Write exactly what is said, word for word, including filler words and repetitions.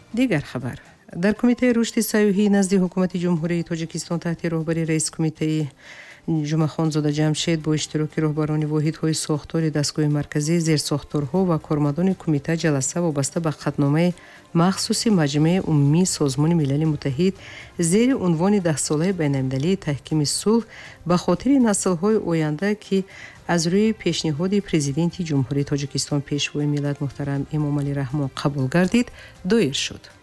дигар хабар. дар кумитаи рушди сайёҳӣ назди ҳукумати ҷумҳурии тоҷикистон таҳти роҳбари раиси кумитаи ҷумахонзода ҷамшед бо иштироки роҳбарони воҳидҳои сохтори дастгоҳи марказӣ, зерсохторҳо ва кормардони кумита ҷаласа вобаста ба қатномаи махсуси маҷмӯи умумии Созмони Милали Муттаҳид зери унвони даҳсолаи байналмилалии таҳкими сулҳ ба хотири наслҳои оянда, ки аз рӯи пешниҳоди президенти ҷумҳурии Тоҷикистон пешвои миллат муҳтарам Эмомалӣ Раҳмон қабул гардид, доир шуд.